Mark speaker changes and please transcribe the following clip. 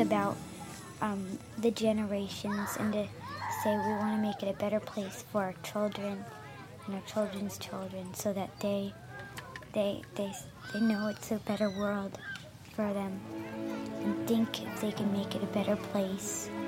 Speaker 1: about the generations and to say we want to make it a better place for our children and our children's children, so that they know it's a better world for them and think if they can make it a better place.